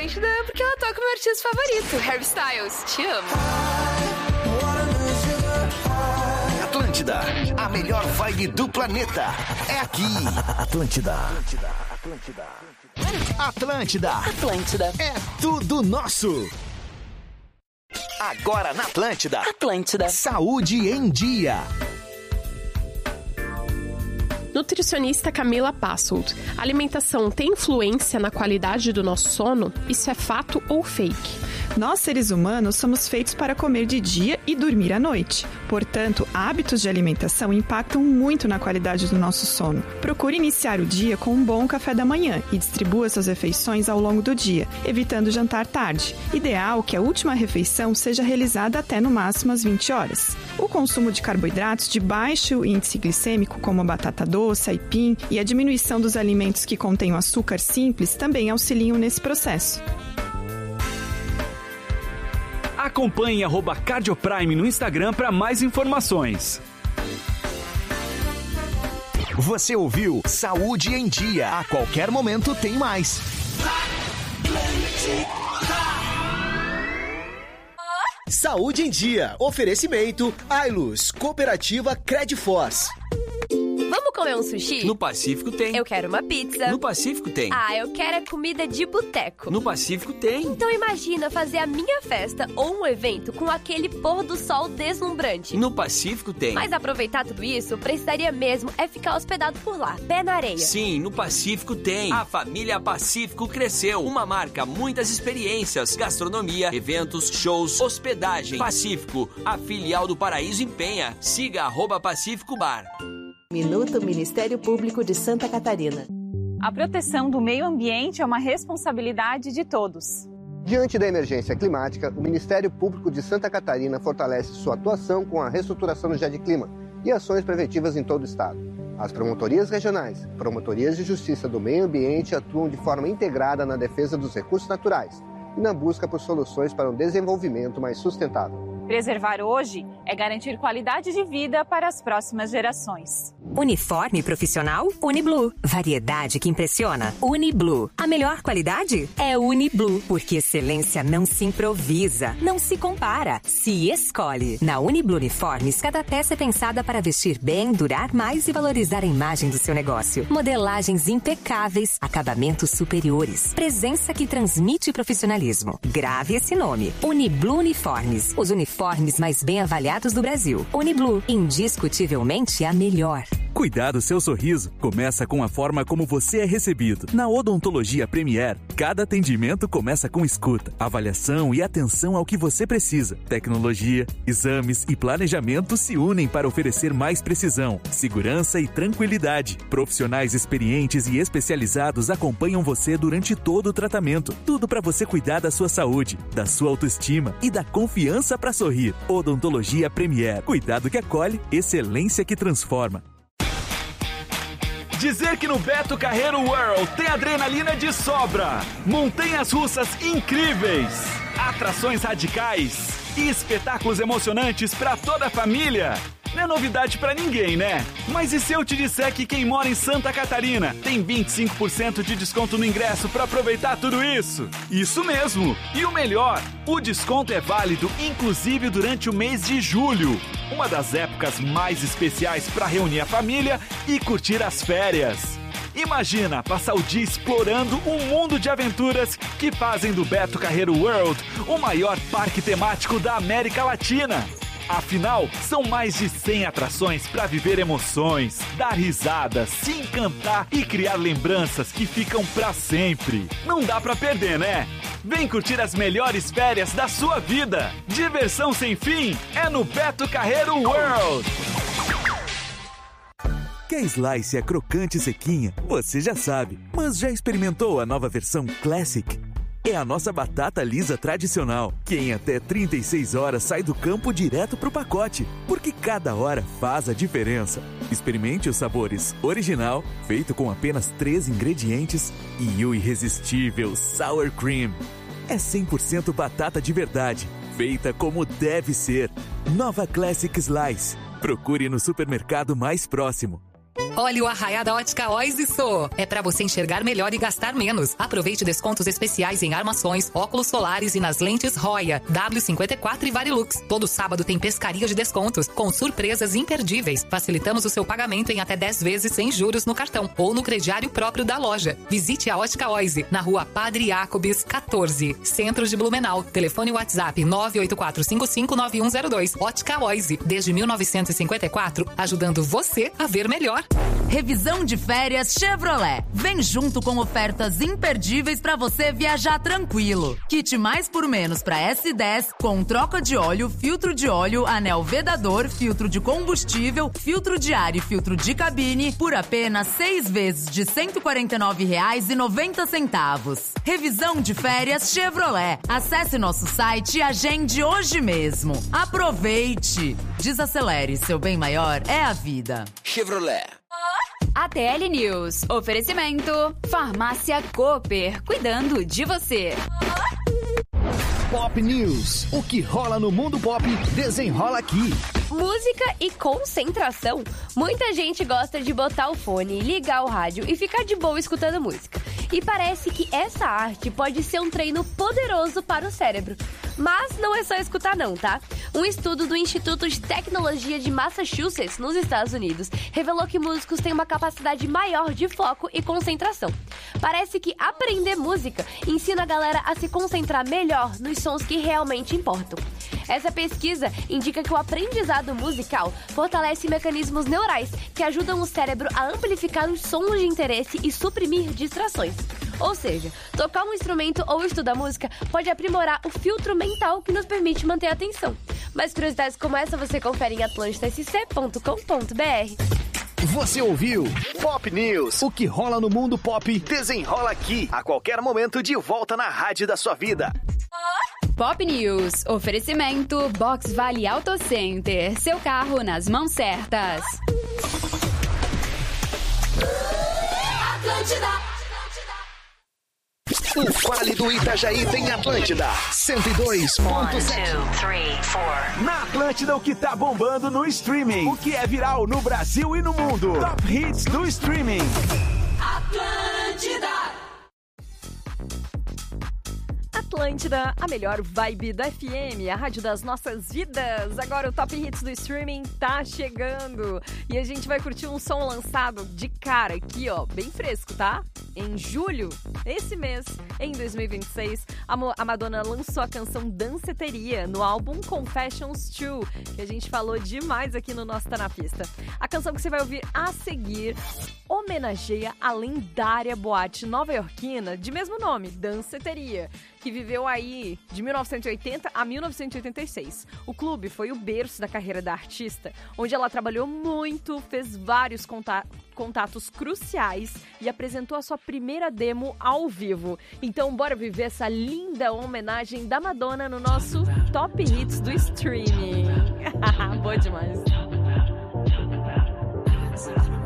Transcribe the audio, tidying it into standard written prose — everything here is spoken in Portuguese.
Atlântida porque ela toca o meu artista favorito, Harry Styles. Te amo. Atlântida, a melhor vibe do planeta. É aqui. Atlântida. Atlântida. É tudo nosso. Agora na Atlântida. Saúde em Dia. Nutricionista Camila Passold. A alimentação tem influência na qualidade do nosso sono? Isso é fato ou fake? Nós, seres humanos, somos feitos para comer de dia e dormir à noite. Portanto, hábitos de alimentação impactam muito na qualidade do nosso sono. Procure iniciar o dia com um bom café da manhã e distribua suas refeições ao longo do dia, evitando jantar tarde. Ideal que a última refeição seja realizada até no máximo às 20 horas. O consumo de carboidratos de baixo índice glicêmico, como a batata doce, aipim, e a diminuição dos alimentos que contêm açúcar simples também auxiliam nesse processo. Acompanhe @Cardioprime no Instagram para mais informações. Você ouviu Saúde em Dia. A qualquer momento tem mais. Saúde em Dia. Oferecimento Ailus, Cooperativa Credforce. Vamos comer um sushi? No Pacífico tem. Eu quero uma pizza. No Pacífico tem. Ah, eu quero é comida de boteco. No Pacífico tem. Então imagina fazer a minha festa ou um evento com aquele pôr do sol deslumbrante. No Pacífico tem. Mas aproveitar tudo isso, precisaria mesmo é ficar hospedado por lá, pé na areia. Sim, no Pacífico tem. A família Pacífico cresceu. Uma marca, muitas experiências, gastronomia, eventos, shows, hospedagem. Pacífico, a filial do Paraíso em Penha. Siga @Pacífico Bar. Minuto Ministério Público de Santa Catarina. A proteção do meio ambiente é uma responsabilidade de todos. Diante da emergência climática, o Ministério Público de Santa Catarina fortalece sua atuação com a reestruturação do GEDclima e ações preventivas em todo o estado. As promotorias regionais, promotorias de justiça do meio ambiente atuam de forma integrada na defesa dos recursos naturais e na busca por soluções para um desenvolvimento mais sustentável. Preservar hoje é garantir qualidade de vida para as próximas gerações. Uniforme profissional UniBlue. Variedade que impressiona. UniBlue. A melhor qualidade é UniBlue, porque excelência não se improvisa, não se compara, se escolhe. Na UniBlue Uniformes, cada peça é pensada para vestir bem, durar mais e valorizar a imagem do seu negócio. Modelagens impecáveis, acabamentos superiores, presença que transmite profissionalismo. Grave esse nome. UniBlue Uniformes. Os uniformes mais bem avaliados do Brasil. UniBlue, indiscutivelmente a melhor. Cuidar do seu sorriso começa com a forma como você é recebido. Na Odontologia Premier, cada atendimento começa com escuta, avaliação e atenção ao que você precisa. Tecnologia, exames e planejamento se unem para oferecer mais precisão, segurança e tranquilidade. Profissionais experientes e especializados acompanham você durante todo o tratamento. Tudo para você cuidar da sua saúde, da sua autoestima e da confiança para sorrir. Odontologia Premier. Cuidado que acolhe, excelência que transforma. Dizer que no Beto Carreiro World tem adrenalina de sobra, montanhas russas incríveis, atrações radicais e espetáculos emocionantes para toda a família. Não é novidade pra ninguém, né? Mas e se eu te disser que quem mora em Santa Catarina tem 25% de desconto no ingresso pra aproveitar tudo isso? Isso mesmo! E o melhor, o desconto é válido inclusive durante o mês de julho, uma das épocas mais especiais pra reunir a família e curtir as férias. Imagina passar o dia explorando um mundo de aventuras que fazem do Beto Carreiro World o maior parque temático da América Latina. Afinal, são mais de 100 atrações para viver emoções, dar risadas, se encantar e criar lembranças que ficam para sempre. Não dá para perder, né? Vem curtir as melhores férias da sua vida. Diversão sem fim é no Beto Carreiro World. Quer slice crocante e sequinha? Você já sabe, mas já experimentou a nova versão Classic? É a nossa batata lisa tradicional, que em até 36 horas sai do campo direto pro pacote, porque cada hora faz a diferença. Experimente os sabores original, feito com apenas 3 ingredientes, e o irresistível Sour Cream. É 100% batata de verdade, feita como deve ser. Nova Classic Slice. Procure no supermercado mais próximo. Olha o arraiá da Ótica Oise. É pra você enxergar melhor e gastar menos. Aproveite descontos especiais em armações, óculos solares e nas lentes Roya, W54 e Varilux. Todo sábado tem pescaria de descontos, com surpresas imperdíveis. Facilitamos o seu pagamento em até 10 vezes sem juros no cartão ou no crediário próprio da loja. Visite a Ótica Oise, na rua Padre Jacobs, 14, Centro de Blumenau. Telefone WhatsApp 984559102. Ótica Oise, desde 1954, ajudando você a ver melhor. Revisão de férias Chevrolet. Vem junto com ofertas imperdíveis para você viajar tranquilo. Kit mais por menos para S10 com troca de óleo, filtro de óleo, anel vedador, filtro de combustível, filtro de ar e filtro de cabine por apenas 6 vezes de R$ 149,90. Revisão de férias Chevrolet. Acesse nosso site e agende hoje mesmo. Aproveite! Desacelere, seu bem maior é a vida. Chevrolet. ATL News. Oferecimento. Farmácia Cooper. Cuidando de você. Pop News. O que rola no mundo pop, desenrola aqui. Música e concentração. Muita gente gosta de botar o fone, ligar o rádio e ficar de boa escutando música. E parece que essa arte pode ser um treino poderoso para o cérebro. Mas não é só escutar não, tá? Um estudo do Instituto de Tecnologia de Massachusetts, nos Estados Unidos, revelou que músicos têm uma capacidade maior de foco e concentração. Parece que aprender música ensina a galera a se concentrar melhor nos sons que realmente importam. Essa pesquisa indica que o aprendizado musical fortalece mecanismos neurais que ajudam o cérebro a amplificar os sons de interesse e suprimir distrações. Ou seja, tocar um instrumento ou estudar música pode aprimorar o filtro mental que nos permite manter a atenção. Mais curiosidades como essa você confere em atlantidascc.com.br. Você ouviu Pop News. O que rola no mundo pop, desenrola aqui. A qualquer momento, de volta na rádio da sua vida. Pop News. Oferecimento Box Vale Auto Center. Seu carro nas mãos certas. Atlântida. O Vale do Itajaí tem Atlântida 102.7. Na Atlântida, o que tá bombando no streaming. O que é viral no Brasil e no mundo. Top hits do streaming. Atlântida. Atlântida, a melhor vibe da FM, a rádio das nossas vidas. Agora o Top Hits do streaming tá chegando. E a gente vai curtir um som lançado de cara aqui, ó, bem fresco, tá? Em julho, esse mês, em 2026, a Madonna lançou a canção Danceteria no álbum Confessions 2, que a gente falou demais aqui no nosso Tá Na Pista. A canção que você vai ouvir a seguir homenageia a lendária boate nova-iorquina de mesmo nome, Danceteria, que viveu aí de 1980 a 1986. O clube foi o berço da carreira da artista, onde ela trabalhou muito, fez vários contatos cruciais e apresentou a sua primeira demo ao vivo. Então bora viver essa linda homenagem da Madonna no nosso Top Hits do streaming. Boa demais.